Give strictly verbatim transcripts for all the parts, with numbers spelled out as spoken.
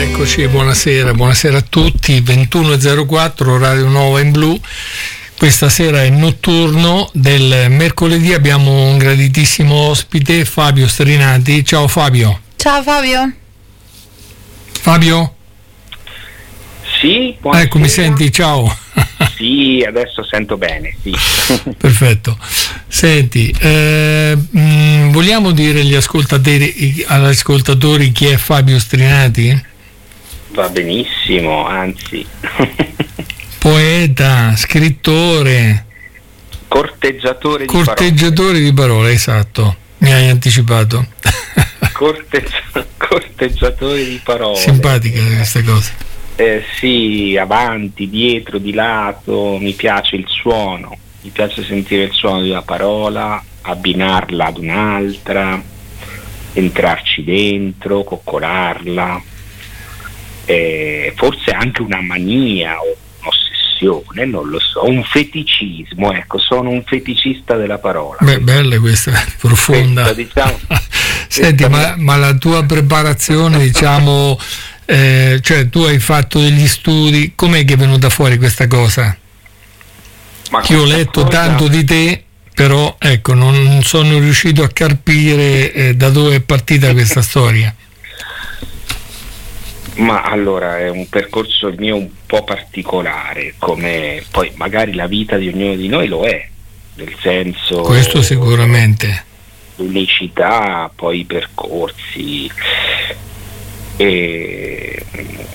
Eccoci, buonasera, buonasera a tutti. ventuno e zero quattro, Radio Nova in blu. Questa sera è notturno del mercoledì, abbiamo un graditissimo ospite, Fabio Strinati. Ciao Fabio. Ciao Fabio. Fabio? Sì, buonasera. Ecco, mi senti? Ciao. Sì, adesso sento bene, sì. Perfetto. Senti, eh, mh, vogliamo dire agli ascoltatori, agli ascoltatori chi è Fabio Strinati? Va benissimo, anzi. Poeta, scrittore, corteggiatore di corteggiatore di parole, esatto, mi hai anticipato. Corteggia- corteggiatore di parole. Simpatica questa cosa. Eh, sì, avanti, dietro, di lato, mi piace il suono, mi piace sentire il suono di una parola, abbinarla ad un'altra, entrarci dentro, coccolarla, eh, forse anche una mania o un'ossessione, non lo so, un feticismo, ecco, sono un feticista della parola. Beh, bella questa, profonda. Questa, diciamo, Senti, questa ma, ma la tua preparazione, diciamo, eh, cioè tu hai fatto degli studi, com'è che è venuta fuori questa cosa? ma Che io ho letto cosa... tanto di te, però ecco, non sono riuscito a capire eh, da dove è partita questa storia. Ma allora è un percorso il mio un po' particolare, come poi magari la vita di ognuno di noi lo è, nel senso, Questo sicuramente. l'unicità, poi i percorsi, e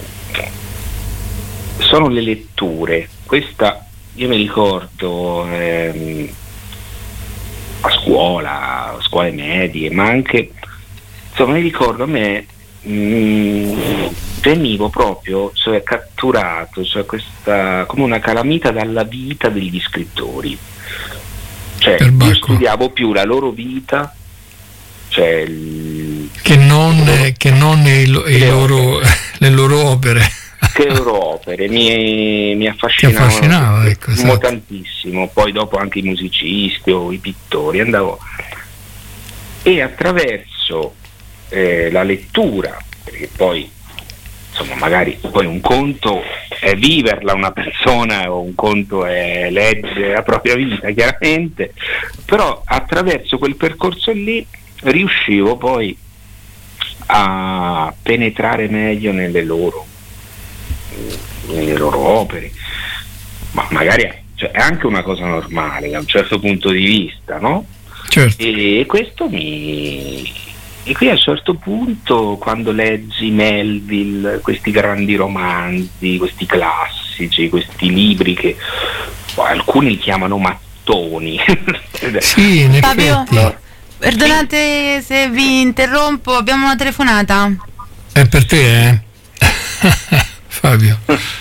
sono le letture. Questa io mi ricordo ehm, a scuola, a scuole medie, ma anche, insomma, mi ricordo a me mh, venivo proprio, cioè, catturato, cioè questa come una calamita dalla vita degli scrittori, cioè io studiavo più la loro vita, cioè il, che non, eh, che non i, i le, loro, opere. le loro opere che loro opere mi, mi affascinavano, affascinava, ecco, esatto. tantissimo. Poi dopo anche i musicisti o i pittori, andavo e attraverso eh, la lettura, perché poi insomma magari poi un conto è viverla una persona o un conto è leggere la propria vita, chiaramente, però attraverso quel percorso lì riuscivo poi a penetrare meglio nelle loro nelle loro opere, ma magari cioè, è anche una cosa normale da un certo punto di vista, no? Certo. E questo mi e qui a un certo punto, quando leggi Melville, questi grandi romanzi, questi classici, questi libri che oh, alcuni li chiamano mattoni. Sì, in Fabio, effetti. Perdonate se vi interrompo, abbiamo una telefonata. È per te, eh? Fabio.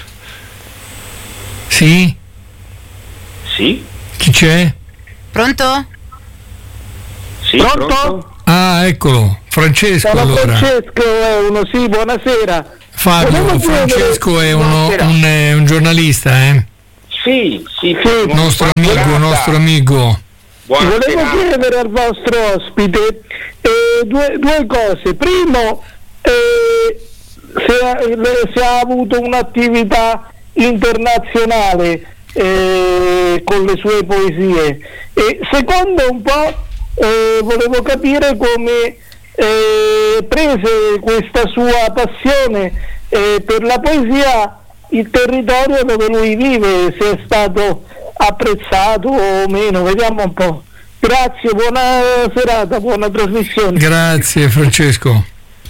Sì? Sì? Chi c'è? Pronto? Sì, pronto? pronto? Ah, eccolo, Francesco. Sono allora. Francesco è uno, sì, buonasera. Fabio, Volevo Francesco è uno, Buonasera. un, è un giornalista, eh? Sì, sì, Sì, Nostro amico, nostro amico. Volevo Buonasera. chiedere al vostro ospite eh, due, due cose. Primo, eh, se, ha, se ha avuto un'attività internazionale eh, con le sue poesie, e secondo un po' eh, volevo capire come eh, prese questa sua passione eh, per la poesia il territorio dove lui vive, se è stato apprezzato o meno, vediamo un po'. Grazie, buona serata, buona trasmissione. Grazie Francesco.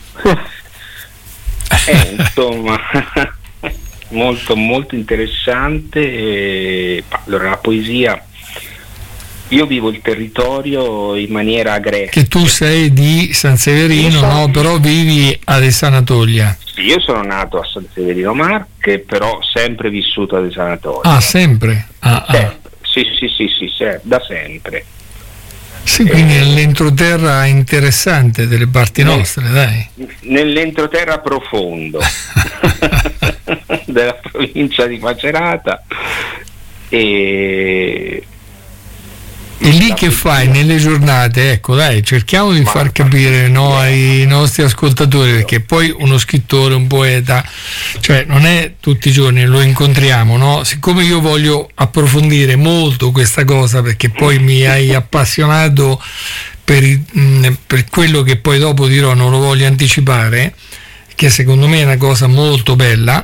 Eh, insomma, molto molto interessante. E, allora, la poesia, io vivo il territorio in maniera greca. Che tu sei di San Severino, Io sono- no? Però vivi ad Esanatolia. Sì, io sono nato a San Severino Marche, però sempre vissuto ad Esanatolia. Ah, sempre? Ah, ah. Sempre. Sì, sì, sì, sì, sì, da sempre. Sì, quindi nell'entroterra interessante delle parti No. nostre, dai. Nell'entroterra profondo della provincia di Macerata, e E lì che fai nelle giornate? Ecco, dai, cerchiamo di far capire, no, ai nostri ascoltatori, perché poi uno scrittore, un poeta, cioè non è tutti i giorni lo incontriamo, no? Siccome io voglio approfondire molto questa cosa, perché poi mi hai appassionato per, il, mh, per quello che poi dopo dirò, non lo voglio anticipare, che secondo me è una cosa molto bella.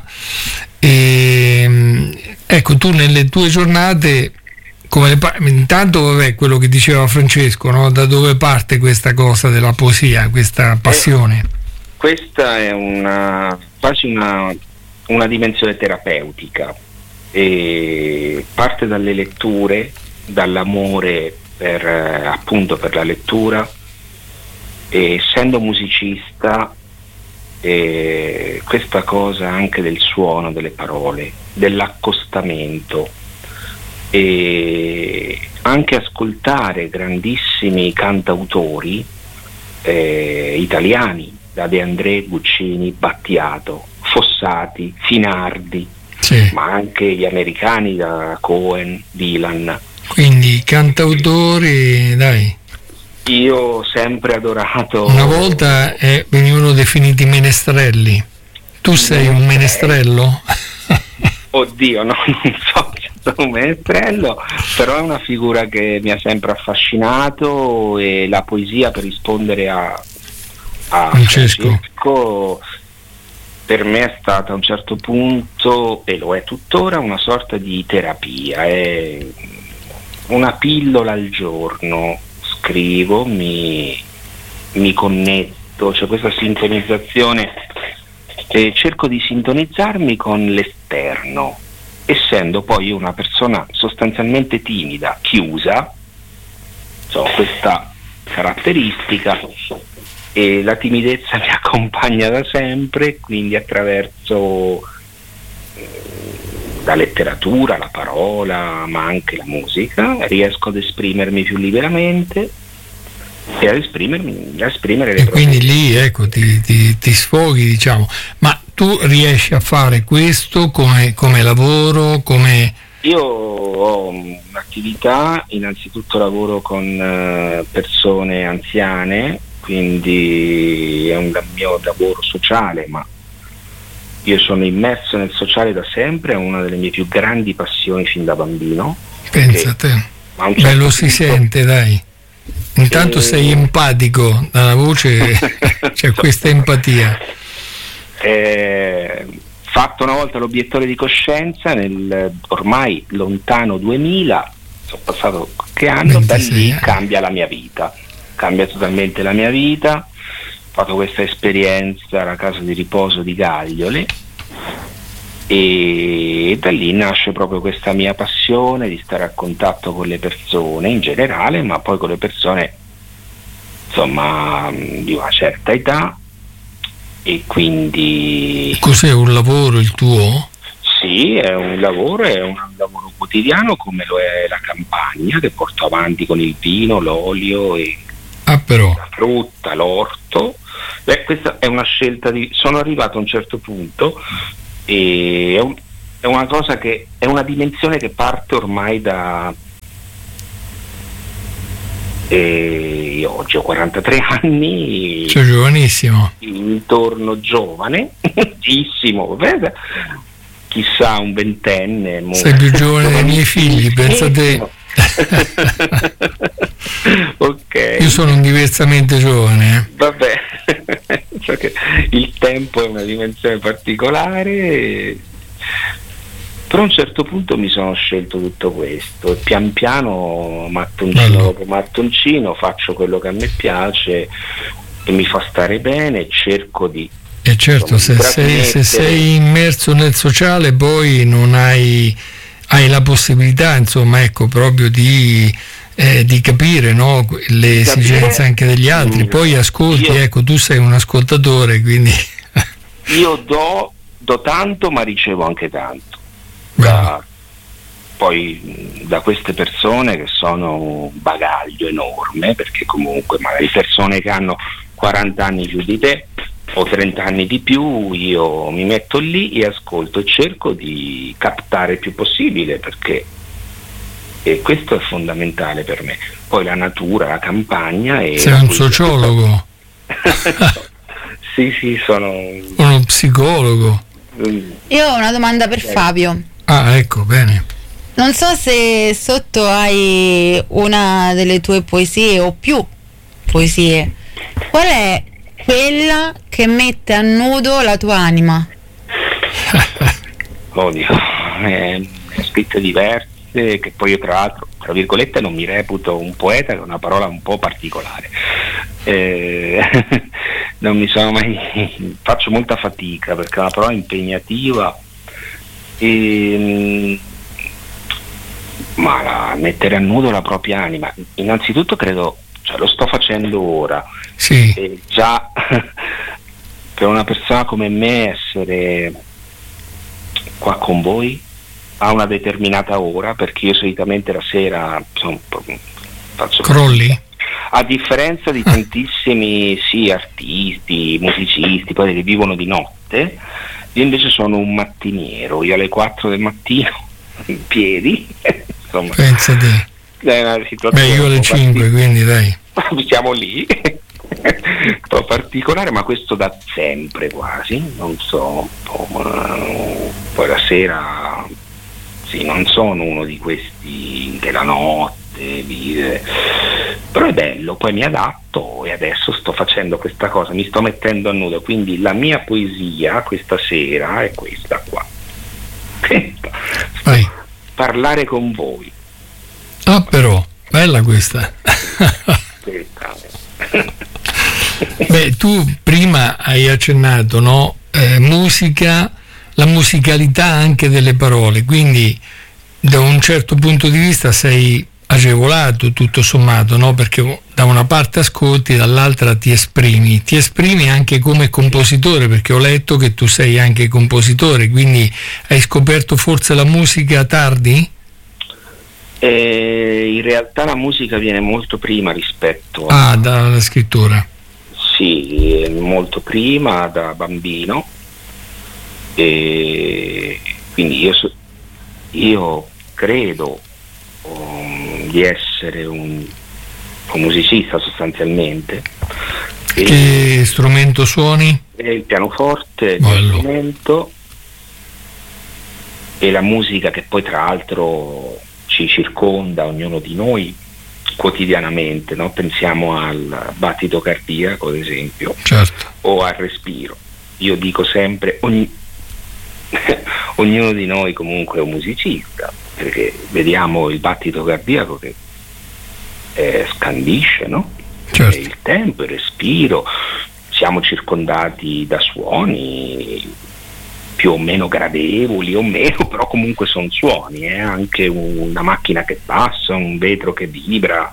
E, ecco, tu nelle tue giornate, come le pa- intanto vabbè, quello che diceva Francesco, no? Da dove parte questa cosa della poesia, questa passione? Eh, questa è una quasi una, una dimensione terapeutica, e parte dalle letture, dall'amore per eh, appunto per la lettura, e essendo musicista, e questa cosa anche del suono delle parole, dell'accostamento, e anche ascoltare grandissimi cantautori eh, italiani, da De André, Guccini, Battiato, Fossati, Finardi, sì. Ma anche gli americani, da Cohen, Dylan. Quindi cantautori, dai. Io ho sempre adorato. Una volta eh, venivano definiti menestrelli. Tu sei un menestrello? Oddio, no, non so se sono un menestrello, però è una figura che mi ha sempre affascinato, e la poesia, per rispondere a, a Francesco. Francesco, per me è stata a un certo punto, e lo è tuttora, una sorta di terapia, è una pillola al giorno. Scrivo, mi, mi connetto, c'è questa sintonizzazione, e cerco di sintonizzarmi con l'esterno, essendo poi io una persona sostanzialmente timida, chiusa, ho questa caratteristica, e la timidezza mi accompagna da sempre, quindi attraverso la letteratura, la parola, ma anche la musica, riesco ad esprimermi più liberamente e ad esprimermi, ad esprimere le e proprie. Quindi lì, ecco, ti, ti, ti sfoghi, diciamo. Ma tu riesci a fare questo come, come lavoro, come... Io ho un'attività, innanzitutto lavoro con uh, persone anziane, quindi è un mio lavoro sociale, ma io sono immerso nel sociale da sempre, è una delle mie più grandi passioni fin da bambino. Pensa a te. Certo Beh, lo si punto, sente, dai. Intanto e... sei empatico, dalla voce c'è questa empatia. Eh, fatto una volta l'obiettore di coscienza nel ormai lontano duemila, sono passato qualche anno, da lì eh. cambia la mia vita, cambia totalmente la mia vita. Ho fatto questa esperienza alla casa di riposo di Gagliole, e da lì nasce proprio questa mia passione di stare a contatto con le persone in generale, ma poi con le persone insomma di una certa età. E quindi cos'è un lavoro il tuo? sì, è un lavoro, è un lavoro quotidiano, come lo è la campagna che porto avanti con il vino, l'olio e Ah, però la frutta, l'orto. Beh, questa è una scelta di... sono arrivato a un certo punto, e è, un... è una cosa che è una dimensione che parte ormai da e io oggi ho quarantatré anni, sei giovanissimo, intorno giovane, moltissimo, chissà un ventenne. Sei più giovane dei miei figli, pensa te. Ok. Io sono un diversamente giovane. Eh. Vabbè, so che il tempo è una dimensione particolare, però a un certo punto mi sono scelto tutto questo e pian piano, mattoncino Bello. dopo mattoncino, faccio quello che a me piace e mi fa stare bene, e cerco di... E certo, se sei, se sei immerso nel sociale poi non hai, hai la possibilità, insomma, ecco, proprio di, eh, di capire, no, le esigenze anche degli altri. Poi ascolti, io, ecco, tu sei un ascoltatore, quindi... Io do, do tanto, ma ricevo anche tanto. Da, poi da queste persone che sono un bagaglio enorme, perché comunque magari persone che hanno quaranta anni più di te o trenta anni di più, io mi metto lì e ascolto e cerco di captare il più possibile, perché e questo è fondamentale per me. Poi la natura, la campagna e sei un sociologo. Sì, sì, sono uno psicologo. Io ho una domanda per Fabio. Ah, ecco, bene. Non so se sotto hai una delle tue poesie o più poesie. Qual è quella che mette a nudo la tua anima? Oddio, eh, scritte diverse, che poi io tra l'altro, tra virgolette, non mi reputo un poeta, che è una parola un po' particolare. Eh, non mi sono mai, faccio molta fatica perché è una parola impegnativa, e, ma la, mettere a nudo la propria anima, innanzitutto credo, cioè lo sto facendo ora, sì. E già per una persona come me essere qua con voi a una determinata ora, perché io solitamente la sera insomma, faccio crolli? A differenza di tantissimi sì, artisti, musicisti, poi che vivono di notte, io invece sono un mattiniero, io alle quattro del mattino in piedi, insomma. Pensati. È una situazione. Beh, io alle cinque, quindi dai. Siamo lì. Un po' particolare, ma questo da sempre quasi, non so, poi la sera sì, non sono uno di questi che la notte vive, però è bello, poi mi adatto e adesso sto facendo questa cosa, mi sto mettendo a nudo, quindi la mia poesia questa sera è questa qua. Vai. Parlare con voi. Ah, però, bella questa. Beh, tu prima hai accennato, no? Eh, musica, la musicalità anche delle parole, quindi da un certo punto di vista sei agevolato tutto sommato, no? Perché da una parte ascolti, dall'altra ti esprimi, ti esprimi anche come compositore, perché ho letto che tu sei anche compositore, quindi hai scoperto forse la musica tardi? Eh, in realtà la musica viene molto prima rispetto a... Ah, dalla scrittura. Sì, molto prima, da bambino, e quindi io, io credo um, di essere un, un musicista sostanzialmente. Che e, strumento suoni? Il pianoforte, il Bello. strumento e la musica che poi tra l'altro ci circonda ognuno di noi quotidianamente, no? Pensiamo al battito cardiaco ad esempio, certo. O al respiro. Io dico sempre ogni... ognuno di noi comunque è un musicista, perché vediamo il battito cardiaco che eh, scandisce, no? Certo. Il tempo, il respiro, siamo circondati da suoni più o meno gradevoli o meno, però comunque sono suoni, eh? Anche una macchina che passa, un vetro che vibra,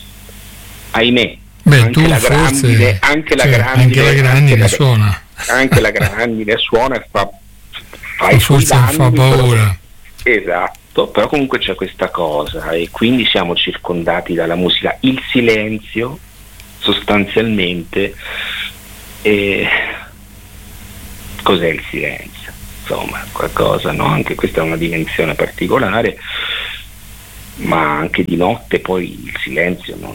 ahimè. Beh, anche, tu la forse, grandine, anche la cioè, grandine, anche la grandine anche suona. La, anche la grandine suona e fa, fa i forse suoi danni, fa paura. Però, esatto, però comunque c'è questa cosa e quindi siamo circondati dalla musica. Il silenzio sostanzialmente è... cos'è il silenzio? Insomma, qualcosa, no? Anche questa è una dimensione particolare, ma anche di notte poi il silenzio non,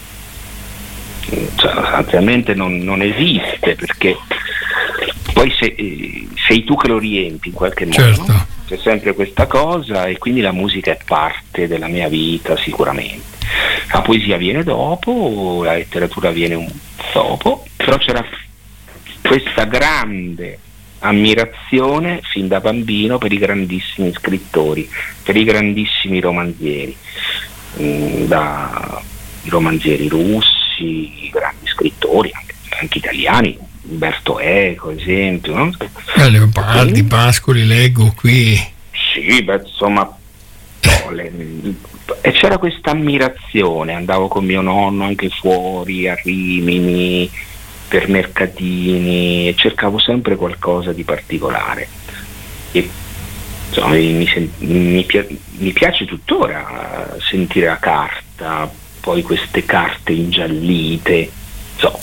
cioè, sostanzialmente non, non esiste, perché poi sei, sei tu che lo riempi in qualche modo, certo. No? C'è sempre questa cosa e quindi la musica è parte della mia vita sicuramente. La poesia viene dopo, la letteratura viene un dopo, però c'era questa grande ammirazione fin da bambino per i grandissimi scrittori, per i grandissimi romanzieri, mh, da i romanzieri russi, i grandi scrittori, anche, anche italiani, Umberto Eco, esempio, no? Eh, Leopardi, Pascoli, leggo qui. Sì, beh, insomma, no, le, e c'era questa ammirazione, andavo con mio nonno anche fuori, a Rimini, per mercatini, e cercavo sempre qualcosa di particolare. E insomma, mi, mi, mi, mi piace tuttora sentire la carta, poi queste carte ingiallite, so,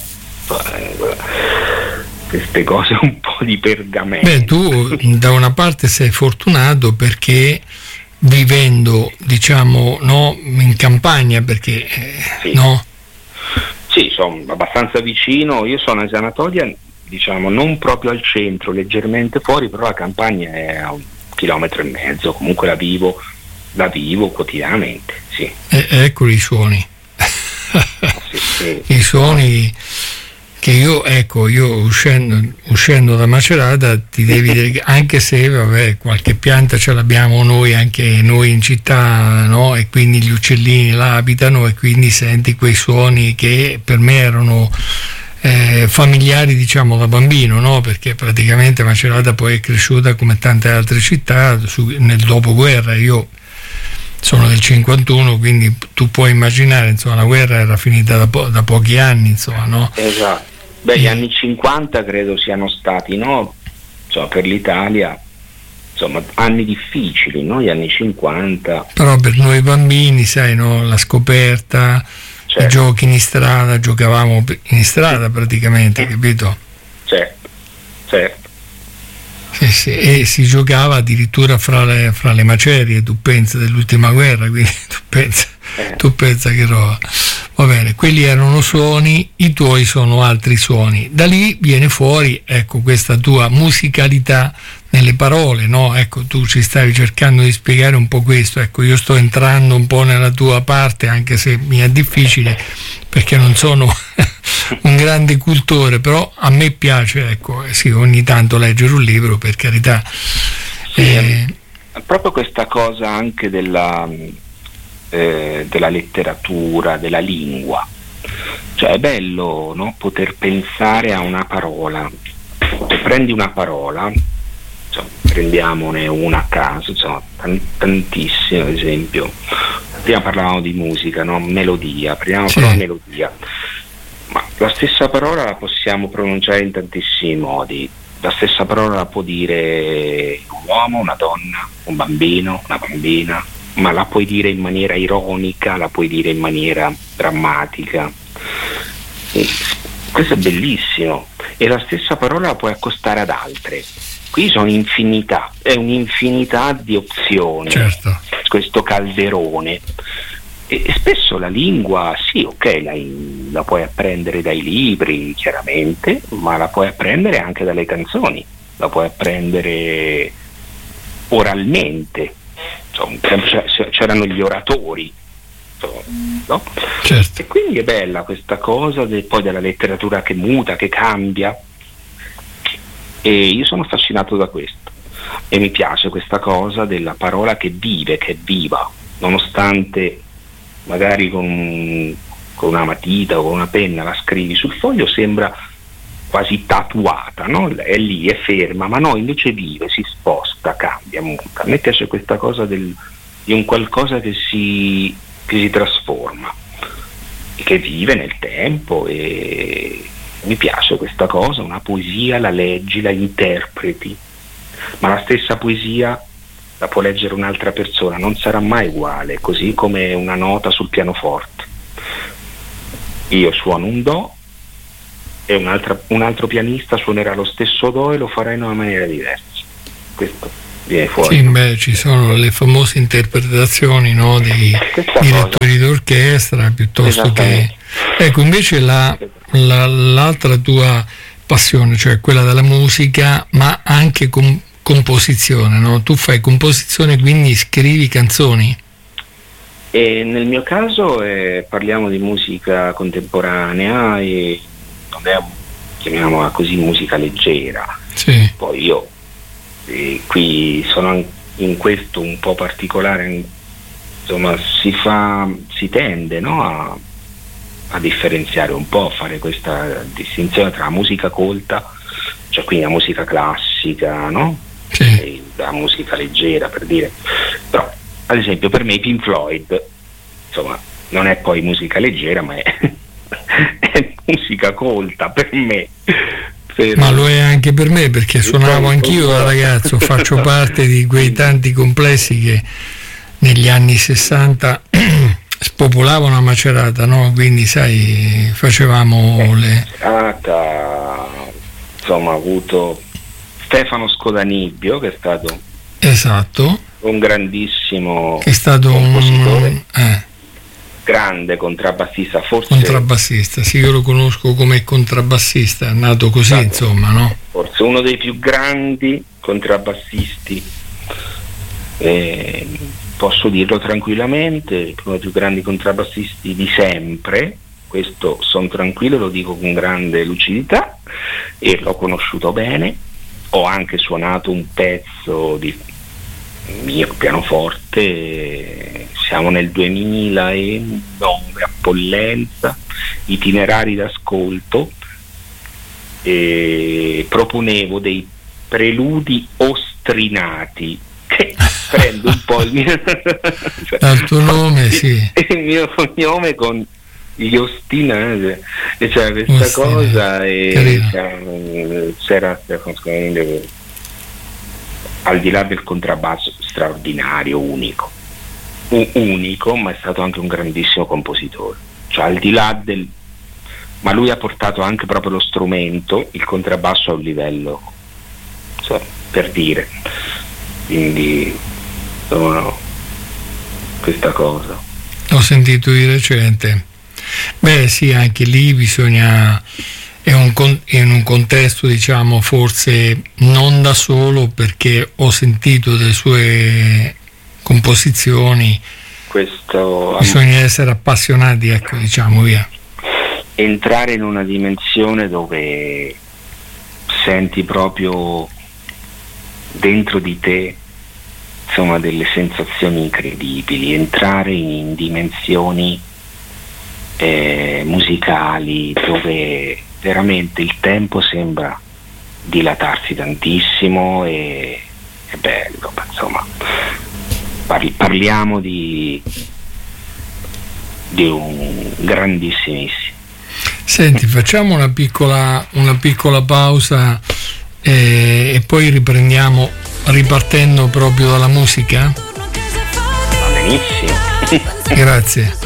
queste cose un po' di pergamento. Beh, tu da una parte sei fortunato perché vivendo, diciamo, no, in campagna, perché eh, sì. no? Sì, sono abbastanza vicino, io sono in Sanatoria, diciamo non proprio al centro, leggermente fuori, però la campagna è a un chilometro e mezzo, comunque la vivo, la vivo quotidianamente, sì. E, ecco i suoni. Sì, sì. I suoni che io, ecco, io uscendo, uscendo da Macerata ti devi dire che anche se vabbè, qualche pianta ce l'abbiamo noi, anche noi in città, no? E quindi gli uccellini là abitano e quindi senti quei suoni che per me erano eh, familiari, diciamo, da bambino, no? Perché praticamente Macerata poi è cresciuta come tante altre città su, nel dopoguerra. Io sono del cinquantuno, quindi tu puoi immaginare, insomma, la guerra era finita da, po- da pochi anni, insomma, no? Esatto. Beh, gli anni cinquanta credo siano stati, no? Insomma, per l'Italia, insomma, anni difficili, no? Gli anni cinquanta. Però per noi bambini, sai, no? La scoperta, certo. I giochi in strada, giocavamo in strada praticamente, capito? Certo, certo. Sì, sì, e si giocava addirittura fra le, fra le macerie, tu pensa, dell'ultima guerra, quindi tu pensa, Eh. tu pensa che roba. Va bene, quelli erano suoni, i tuoi sono altri suoni. Da lì viene fuori, ecco, questa tua musicalità nelle parole, no? Ecco, tu ci stavi cercando di spiegare un po' questo, ecco, io sto entrando un po' nella tua parte, anche se mi è difficile, perché non sono un grande cultore, però a me piace, ecco, sì, ogni tanto leggere un libro, per carità. Sì, eh, proprio questa cosa anche della, eh, della letteratura, della lingua, cioè è bello, no? Poter pensare a una parola. Se prendi una parola, insomma, prendiamone una a caso, insomma, tantissime, ad esempio, prima parlavamo di musica, no? Melodia, prendiamo sì. però melodia, ma la stessa parola la possiamo pronunciare in tantissimi modi. La stessa parola la può dire un uomo, una donna, un bambino, una bambina, ma la puoi dire in maniera ironica, la puoi dire in maniera drammatica. E questo è bellissimo. E la stessa parola la puoi accostare ad altre. Qui sono infinità, è un'infinità di opzioni, certo. Questo calderone. E, e spesso la lingua, sì, ok, la, la puoi apprendere dai libri, chiaramente, ma la puoi apprendere anche dalle canzoni, la puoi apprendere oralmente. Insomma, c'erano gli oratori, no? Certo. E quindi è bella questa cosa de, poi della letteratura che muta, che cambia, e io sono affascinato da questo e mi piace questa cosa della parola che vive, che è viva, nonostante magari con, con una matita o con una penna la scrivi sul foglio, sembra quasi tatuata, no? È lì, è ferma, ma no, invece vive, si sposta, cambia, muta. A me piace questa cosa del, di un qualcosa che si, che si trasforma, che vive nel tempo, e mi piace questa cosa. Una poesia la leggi, la interpreti, ma la stessa poesia la può leggere un'altra persona, non sarà mai uguale, così come una nota sul pianoforte. Io suono un do e un, un altro pianista suonerà lo stesso do e lo farà in una maniera diversa. Questo viene fuori. Sì, beh, ci sono le famose interpretazioni, no, dei direttori d'orchestra, piuttosto che... Ecco, invece la, la, l'altra tua passione, cioè quella della musica, ma anche com- composizione, no? Tu fai composizione, quindi scrivi canzoni? E nel mio caso eh, parliamo di musica contemporanea e non è, chiamiamola così, musica leggera. Sì. Poi io eh, qui sono in questo un po' particolare, insomma si fa, si tende, no, a, a differenziare un po', a fare questa distinzione tra musica colta, cioè quindi la musica classica, no? Sì. E la musica leggera, per dire. Però ad esempio per me i Pink Floyd, insomma, non è poi musica leggera, ma è, è musica colta per me. Per... Ma lo è anche per me, perché suonavo anch'io da ragazzo, faccio parte di quei tanti complessi che negli anni sessanta spopolavano a Macerata, no? Quindi sai, facevamo le... Macerata, insomma, ha avuto Stefano Scodanibbio, che è stato esatto, un grandissimo è stato compositore, un eh. grande contrabbassista, forse contrabbassista, sì, io lo conosco come contrabbassista, è nato così, stato, insomma, no? Forse uno dei più grandi contrabbassisti, eh, posso dirlo tranquillamente, uno dei più grandi contrabbassisti di sempre. Questo sono tranquillo, lo dico con grande lucidità, e l'ho conosciuto bene. Ho anche suonato un pezzo di mio pianoforte, siamo nel duemilanove a Pollenza, itinerari d'ascolto, e proponevo dei preludi ostrinati che prendo un po' il mio cioè, dal tuo nome, sì, il mio cognome con gli ostinati, e c'era questa Ostinati. cosa e c'era, c'era al di là del contrabbasso straordinario, unico un, unico ma è stato anche un grandissimo compositore, cioè al di là del, ma lui ha portato anche proprio lo strumento, il contrabbasso, a un livello, cioè, per dire, quindi no, questa cosa ho sentito di recente. Beh sì, anche lì bisogna, è un, in un contesto, diciamo, forse non da solo, perché ho sentito delle sue composizioni. Questo, bisogna essere appassionati, ecco, diciamo, via. Entrare in una dimensione dove senti proprio dentro di te, insomma, delle sensazioni incredibili, entrare in dimensioni Eh, musicali dove veramente il tempo sembra dilatarsi tantissimo, e è bello, insomma, parli, parliamo di di un grandissimissimo. Senti, facciamo una piccola una piccola pausa eh, e poi riprendiamo ripartendo proprio dalla musica. Va benissimo. Grazie.